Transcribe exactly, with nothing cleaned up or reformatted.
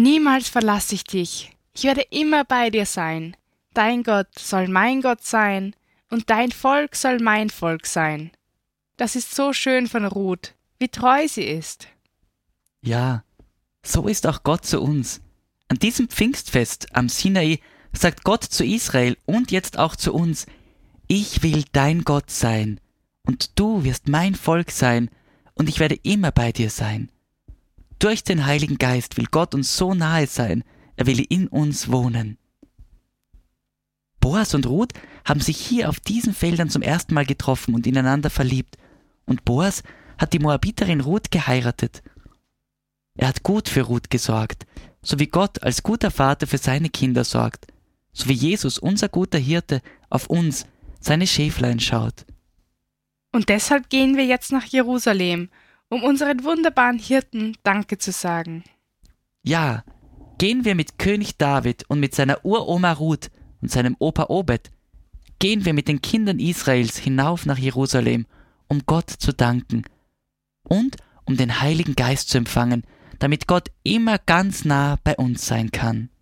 Niemals verlasse ich dich. Ich werde immer bei dir sein. Dein Gott soll mein Gott sein und dein Volk soll mein Volk sein. Das ist so schön von Ruth, wie treu sie ist. Ja, so ist auch Gott zu uns. An diesem Pfingstfest am Sinai sagt Gott zu Israel und jetzt auch zu uns: Ich will dein Gott sein und du wirst mein Volk sein und ich werde immer bei dir sein. Durch den Heiligen Geist will Gott uns so nahe sein, er will in uns wohnen. Boas und Ruth haben sich hier auf diesen Feldern zum ersten Mal getroffen und ineinander verliebt. Und Boas hat die Moabiterin Ruth geheiratet. Er hat gut für Ruth gesorgt, so wie Gott als guter Vater für seine Kinder sorgt, so wie Jesus, unser guter Hirte, auf uns, seine Schäflein, schaut. Und deshalb gehen wir jetzt nach Jerusalem, um unseren wunderbaren Hirten Danke zu sagen. Ja, gehen wir mit König David und mit seiner Uroma Ruth und seinem Opa Obed, gehen wir mit den Kindern Israels hinauf nach Jerusalem, um Gott zu danken und um den Heiligen Geist zu empfangen, damit Gott immer ganz nah bei uns sein kann.